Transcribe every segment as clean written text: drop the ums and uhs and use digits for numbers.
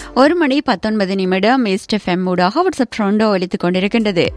1:19 east FM ஊடாக WhatsApp ட்ரெண்டோ ஒலித்துக் கொண்டிருக்கின்றது.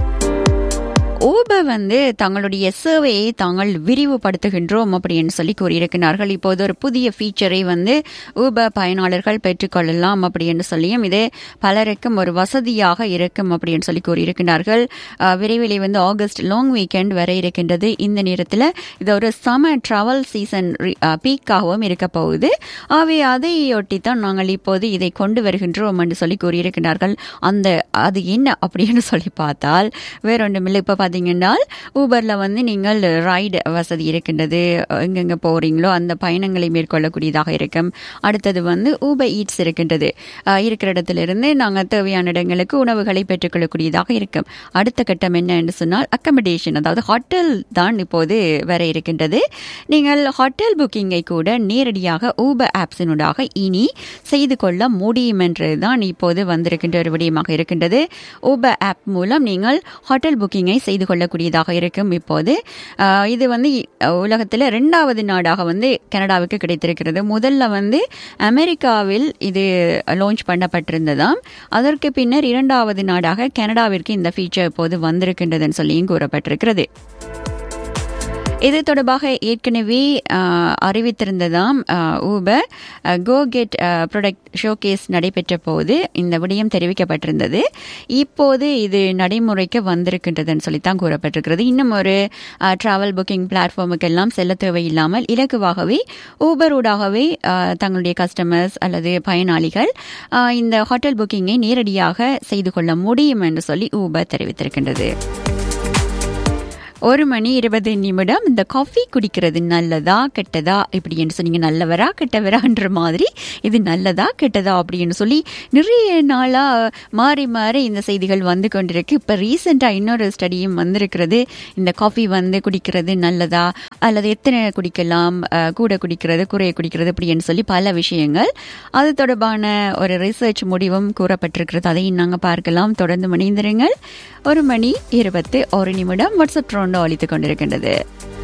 ஊபர் தங்களுடைய சேவையை தாங்கள் விரிவுபடுத்துகின்றோம் அப்படின்னு சொல்லி கூறியிருக்கிறார்கள். இப்போது ஒரு புதிய ஃபீச்சரை ஊபர் பயனாளர்கள் பெற்றுக்கொள்ளலாம் அப்படின்னு சொல்லியும் இது பலருக்கும் ஒரு வசதியாக இருக்கும் அப்படின்னு சொல்லி கூறியிருக்கிறார்கள். விரைவில் ஆகஸ்ட் லாங் வீக்கெண்ட் வர இருக்கின்றது. இந்த நேரத்தில் இது ஒரு சம்மர் டிராவல் சீசன் பீக்காகவும் இருக்க போகுது. ஆகவே அதையொட்டி தான் நாங்கள் இப்போது இதை கொண்டு வருகின்றோம் என்று சொல்லி கூறியிருக்கிறார்கள். அது என்ன அப்படின்னு சொல்லி பார்த்தால் வேறொன்றுமில்லை. இப்போ பார்த்தீங்கன்னா ஊபர்ல நீங்கள் ரைடு வசதி இருக்கின்றது. எங்கெங்க போறீங்களோ அந்த பயணங்களை மேற்கொள்ளக்கூடியதாக இருக்கும். அடுத்தது ஊபர் ஈட்ஸ் இருக்கின்றது. இருக்கிற இடத்திலிருந்து நாங்கள் தேவையான இடங்களுக்கு உணவுகளை பெற்றுக்கொள்ளக்கூடியதாக இருக்கும். அடுத்த கட்டம் என்ன என்று சொன்னால் அக்கமடேஷன், அதாவது ஹோட்டல் தான் இப்போது வர இருக்கின்றது. நீங்கள் ஹோட்டல் புக்கிங்கை கூட நேரடியாக ஊபர் ஆப்ஸினூடாக இனி செய்து கொள்ள முடியும் என்றுதான் இப்போது வந்திருக்கின்ற ஒரு விடயமாக இருக்கின்றது. ஊபர் ஆப் மூலம் நீங்கள் ஹோட்டல் புக்கிங்கை செய்து கொள்ளக்கூடியதாக இருக்கும். இப்போது இது உலகத்தில் 2வது நாடாக கனடாவுக்கு கிடைத்திருக்கிறது. முதல்ல அமெரிக்காவில் இது லான்ச் பண்ணப்பட்டிருந்ததாம். அதற்கு பின்னர் 2வது நாடாக கனடாவிற்கு இந்த ஃபீச்சர் இப்போது வந்திருக்கின்றதுன்னு சொல்லியும் கூறப்பட்டிருக்கிறது. இது தொடர்பாக ஏற்கனவே அறிவித்திருந்ததாம் Uber go get product showcase நடைபெற்ற போது இந்த விடயம் தெரிவிக்கப்பட்டிருந்தது. இப்போது இது நடைமுறைக்கு வந்திருக்கின்றதுன்னு சொல்லித்தான் கூறப்பட்டிருக்கிறது. இன்னும் ஒரு டிராவல் புக்கிங் பிளாட்ஃபார்முக்கெல்லாம் செல்ல தேவையில்லாமல் இலகுவாகவே ஊபரோடாகவே தங்களுடைய கஸ்டமர்ஸ் அல்லது பயனாளிகள் இந்த ஹோட்டல் புக்கிங்கை நேரடியாக செய்து கொள்ள முடியும் என்று சொல்லி ஊபர் தெரிவித்திருக்கின்றது. 1:20 இந்த காஃபி குடிக்கிறது நல்லதா கெட்டதா இப்படின்னு சொன்னீங்க. நல்லவரா கெட்டவரான்ற மாதிரி இது நல்லதா கெட்டதா அப்படின்னு சொல்லி நிறைய நாளா மாறி மாறி இந்த செய்திகள் வந்து கொண்டிருக்கு. இப்ப ரீசெண்டா இன்னொரு ஸ்டடியும் வந்திருக்கிறது. இந்த காஃபி குடிக்கிறது நல்லதா அல்லது எத்தனை குடிக்கலாம், கூட குடிக்கிறது குறைய குடிக்கிறது அப்படின்னு சொல்லி பல விஷயங்கள் அது தொடர்பான ஒரு ரிசர்ச் முடிவும் கூறப்பட்டிருக்கிறது. அதையும் நாங்கள் பார்க்கலாம். தொடர்ந்து மணிந்திருங்கள். 1:21 வாட்ஸ்அப் ட்ரோண்டோ அளித்துக் கொண்டிருக்கின்றது.